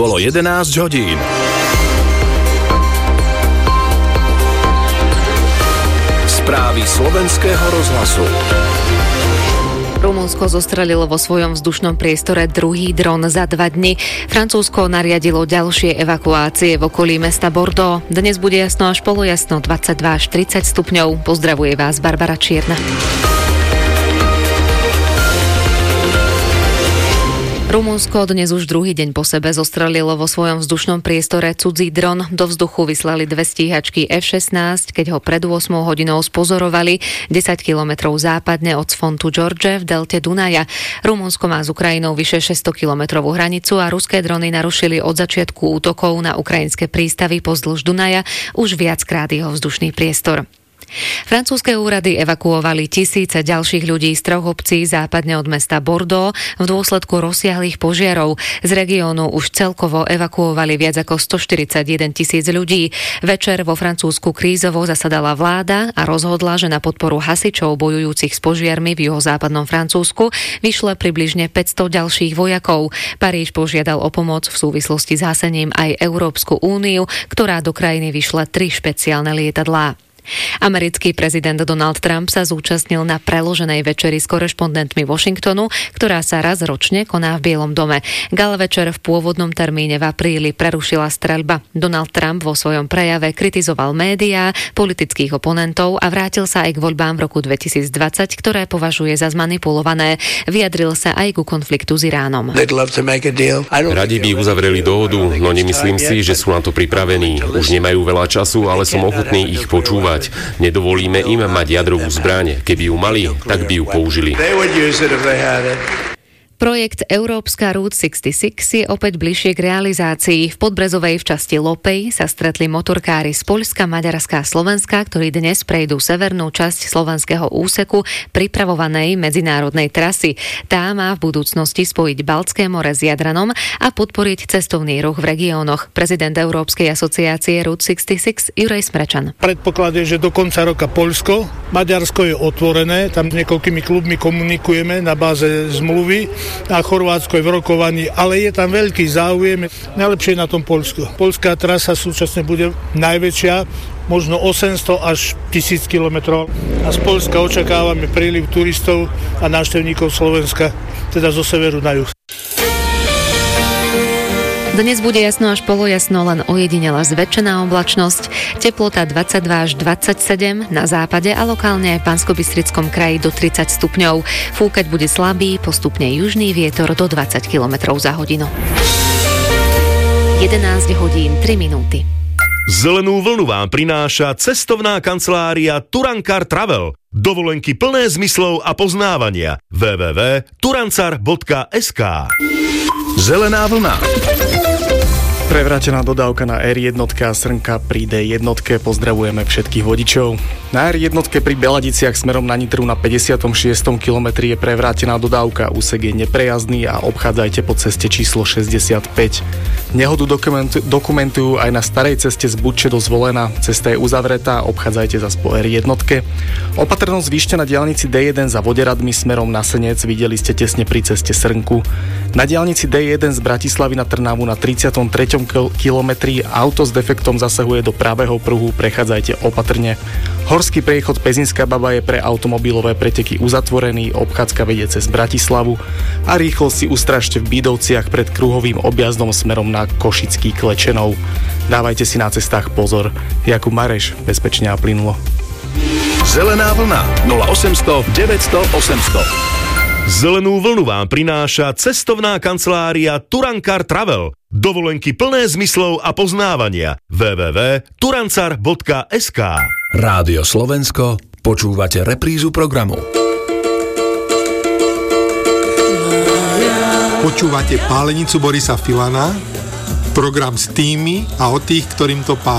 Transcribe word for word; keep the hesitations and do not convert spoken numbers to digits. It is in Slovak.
Bolo jedenásť hodín. Správy slovenského rozhlasu. Rumunsko zostrelilo vo svojom vzdušnom priestore druhý dron za dva dni. Francúzsko nariadilo ďalšie evakuácie v okolí mesta Bordeaux. Dnes bude jasno až polojasno, dvadsaťdva až tridsať stupňov. Pozdravuje vás Barbara Čierna. Rumunsko dnes už druhý deň po sebe zostrelilo vo svojom vzdušnom priestore cudzí dron. Do vzduchu vyslali dve stíhačky ef šestnásť, keď ho pred ôsmou hodinou spozorovali desať kilometrov západne od Sfontu George v delte Dunaja. Rumunsko má s Ukrajinou vyše šesťsto kilometrovú hranicu a ruské drony narušili od začiatku útokov na ukrajinské prístavy pozdĺž Dunaja už viackrát jeho vzdušný priestor. Francúzske úrady evakuovali tisíce ďalších ľudí z troch obcí západne od mesta Bordeaux v dôsledku rozsiahlych požiarov. Z regiónu už celkovo evakuovali viac ako stoštyridsaťjeden tisíc ľudí. Večer vo Francúzsku krízovo zasadala vláda a rozhodla, že na podporu hasičov bojujúcich s požiarmi v juhozápadnom Francúzsku vyšle približne päťsto ďalších vojakov. Paríž požiadal o pomoc v súvislosti s hasením aj Európsku úniu, ktorá do krajiny vyšle tri špeciálne lietadlá. Americký prezident Donald Trump sa zúčastnil na preloženej večeri s korešpondentmi Washingtonu, ktorá sa raz ročne koná v Bielom dome. Gala večer v pôvodnom termíne v apríli prerušila streľba. Donald Trump vo svojom prejave kritizoval médiá, politických oponentov a vrátil sa aj k voľbám v roku dvetisícdvadsať, ktoré považuje za zmanipulované. Vyjadril sa aj ku konfliktu s Iránom. Radi by uzavreli dohodu, no nemyslím si, že sú na to pripravení. Už nemajú veľa času, ale som ochotný ich počúvať. Nedovolíme im mať jadrovú zbraň. Keby ju mali, tak by ju použili. Projekt Európska Route šesťdesiatšesť je opäť bližšie k realizácii. V Podbrezovej v časti Lopej sa stretli motorkári z Poľska, Maďarska a Slovenska, ktorí dnes prejdú severnú časť slovenského úseku pripravovanej medzinárodnej trasy. Tá má v budúcnosti spojiť Baltské more s Jadranom a podporiť cestovný ruch v regiónoch. Prezident Európskej asociácie Route šesťdesiatšesť Juraj Smrečan. Predpoklad je, že do konca roka Poľsko, Maďarsko je otvorené, tam s niekoľkými klubmi komunikujeme na báze zmluvy. A Chorvátsko je v rokovaní, ale je tam veľký záujem. Najlepšie je na tom Poľsku. Poľská trasa súčasne bude najväčšia, možno osemsto až tisíc kilometrov. A z Poľska očakávame príliv turistov a návštevníkov Slovenska, teda zo severu na juh. Dnes bude jasno až polojasno, len ojedinela zväčšená oblačnosť. Teplota dvadsaťdva až dvadsaťsedem na západe a lokálne aj v Banskobystrickom kraji do tridsať stupňov. Fúkať bude slabý, postupne južný vietor do dvadsať kilometrov za hodinu. jedenásť hodín tri minúty. Zelenú vlnu vám prináša cestovná kancelária Turankar Travel. Dovolenky plné zmyslov a poznávania. w w w bodka turancar bodka es ká. Zelená vlna. Prevrátená dodávka na er jednotke a Srnka pri dé jednotke. Pozdravujeme všetkých vodičov. Na er jednotke pri Beladiciach smerom na Nitru na päťdesiatom šiestom kilometri je prevrátená dodávka. Úsek je neprejazdný a obchádzajte po ceste číslo šesťdesiatpäť. Nehodu dokumentu, dokumentujú aj na starej ceste z Budče do Zvolena. Cesta je uzavretá, obchádzajte zas po er jednotke. Opatrnosť výšťa na diaľnici dé jeden za Voderadmi smerom na Senec. Videli ste tesne pri ceste Srnku. Na diaľnici dé jeden z Bratislavy na Trnavu na tridsiatom treťom kilometri auto s defektom zasahuje do pravého pruhu, prechádzajte opatrne. Horský priechod Pezinská Baba je pre automobilové preteky uzatvorený, obchádzka vedie cez Bratislavu a rýchlo si ustražte v Bídovciach pred kruhovým objazdom smerom na Košický Klečenov. Dávajte si na cestách pozor. Jakub Mareš, bezpečne a plynulo. Zelená vlna nula osemsto deväťsto osemsto. Zelenú vlnu vám prináša cestovná kancelária Turankar Travel. Dovolenky plné zmyslov a poznávania. w w w bodka turancar bodka es ká. Rádio Slovensko, počúvate reprízu programu. Počúvate Pálenicu Borisa Filana, program s tými a o tých, ktorým to páli.